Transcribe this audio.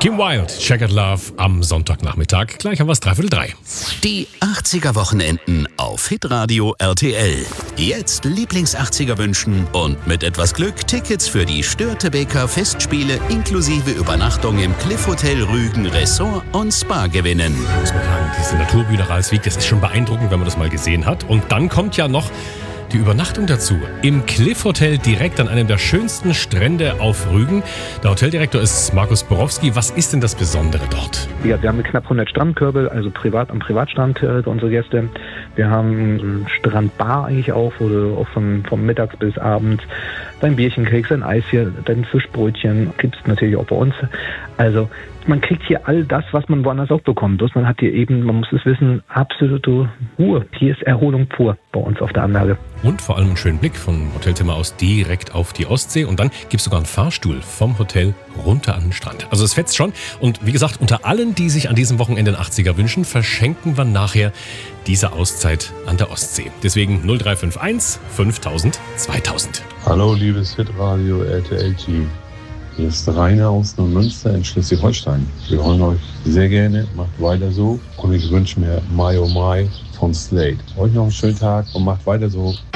Kim Wilde, Checkered Love am Sonntagnachmittag. Gleich haben wir es 3:45. Die 80er-Wochenenden auf Hitradio RTL. Jetzt Lieblings-80er wünschen und mit etwas Glück Tickets für die Störtebeker Festspiele inklusive Übernachtung im Cliff Hotel Rügen Ressort und Spa gewinnen. Muss man sagen, diese Naturbühne Ralswiek, das ist schon beeindruckend, wenn man das mal gesehen hat. Und dann kommt ja noch die Übernachtung dazu. Im Cliff Hotel direkt an einem der schönsten Strände auf Rügen. Der Hoteldirektor ist Markus Borowski. Was ist denn das Besondere dort? Ja, wir haben knapp 100 Strandkörbe, also am Privatstrand für unsere Gäste. Wir haben eine Strandbar eigentlich auch, wo du auch von mittags bis abends dein Bierchen kriegst, ein Eis hier, dein Fischbrötchen gibt's natürlich auch bei uns. Also man kriegt hier all das, was man woanders auch bekommt. Bloß man hat hier eben, man muss es wissen, absolute Ruhe. Hier ist Erholung pur bei uns auf der Anlage. Und vor allem einen schönen Blick vom Hotelzimmer aus direkt auf die Ostsee. Und dann gibt es sogar einen Fahrstuhl vom Hotel runter an den Strand. Also es fetzt schon. Und wie gesagt, unter allen, die sich an diesem Wochenende den 80er wünschen, verschenken wir nachher diese Auszeit an der Ostsee. Deswegen 0351 5000 2000. Hallo liebes Hitradio RTL-Team. Hier ist Rainer aus Neumünster in Schleswig-Holstein. Wir hören euch sehr gerne, macht weiter so und ich wünsche mir My Oh My von Slade. Euch noch einen schönen Tag und macht weiter so.